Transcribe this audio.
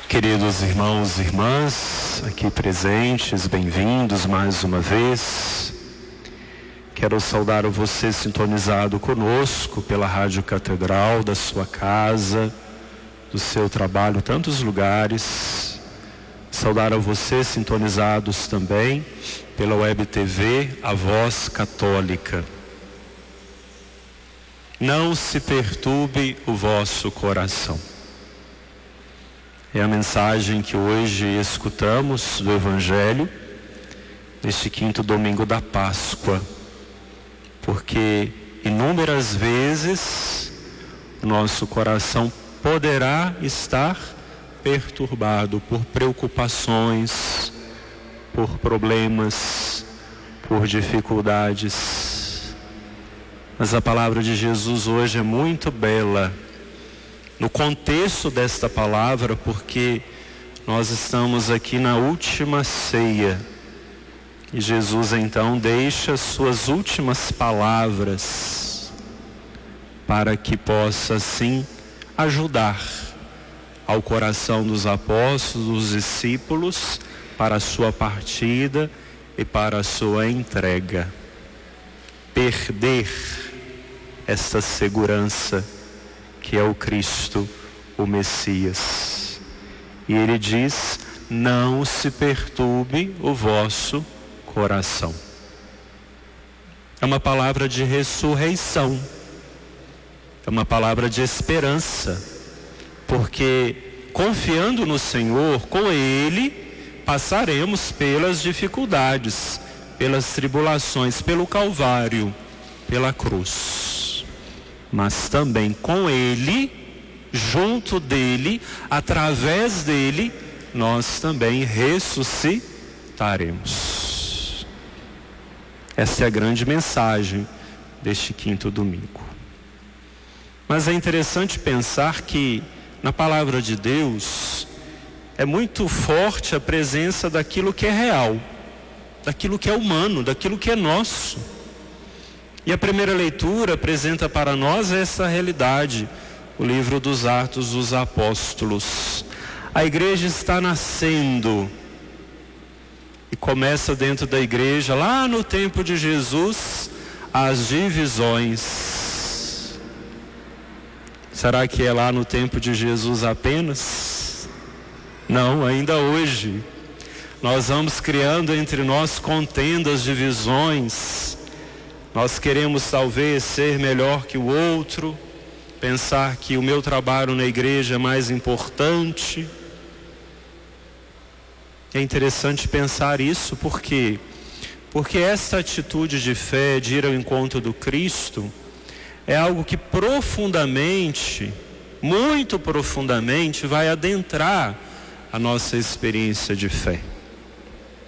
Queridos irmãos e irmãs, aqui presentes, bem-vindos mais uma vez. Quero saudar você sintonizado conosco pela Rádio Catedral, da sua casa, do seu trabalho, tantos lugares. Saudar a você sintonizados também pela Web TV, a Voz Católica. Não se perturbe o vosso coração. É a mensagem que hoje escutamos do Evangelho, neste quinto domingo da Páscoa, porque inúmeras vezes o nosso coração poderá estar perturbado por preocupações, por problemas, por dificuldades. Mas a palavra de Jesus hoje é muito bela no contexto desta palavra, porque nós estamos aqui na última ceia e Jesus então deixa suas últimas palavras para que possa assim ajudar ao coração dos apóstolos, dos discípulos, para a sua partida e para a sua entrega. Perder esta segurança que é o Cristo, o Messias. E ele diz: não se perturbe o vosso coração. É uma palavra de ressurreição, é uma palavra de esperança, porque confiando no Senhor, com Ele passaremos pelas dificuldades, pelas tribulações, pelo Calvário, pela cruz. Mas também com Ele, junto dEle, através dEle, nós também ressuscitaremos. Essa é a grande mensagem deste quinto domingo. Mas é interessante pensar que na palavra de Deus é muito forte a presença daquilo que é real, daquilo que é humano, daquilo que é nosso. E a primeira leitura apresenta para nós essa realidade, o livro dos Atos dos Apóstolos. A igreja está nascendo e começa dentro da igreja, lá no tempo de Jesus, as divisões. Será que é lá no tempo de Jesus apenas? Não, ainda hoje. Nós vamos criando entre nós contendas, divisões. Nós queremos talvez ser melhor que o outro, pensar que o meu trabalho na igreja é mais importante. É interessante pensar isso, por quê? Porque essa atitude de fé, de ir ao encontro do Cristo, é algo que profundamente, muito profundamente, vai adentrar a nossa experiência de fé.